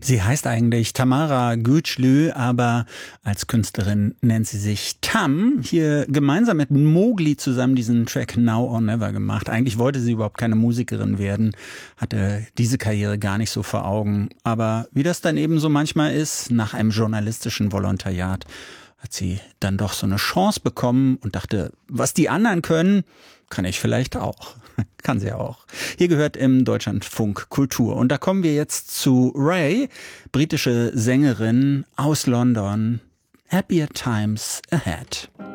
Sie heißt eigentlich Tamara Güçlü, aber als Künstlerin nennt sie sich Tam. Hier gemeinsam mit Mowgli zusammen diesen Track Now or Never gemacht. Eigentlich wollte sie überhaupt keine Musikerin werden, hatte diese Karriere gar nicht so vor Augen. Aber wie das dann eben so manchmal ist, nach einem journalistischen Volontariat hat sie dann doch so eine Chance bekommen und dachte, was die anderen können, kann ich vielleicht auch. Kann sie auch. Hier gehört im Deutschlandfunk Kultur. Und da kommen wir jetzt zu Ray, britische Sängerin aus London. Happier Times Ahead.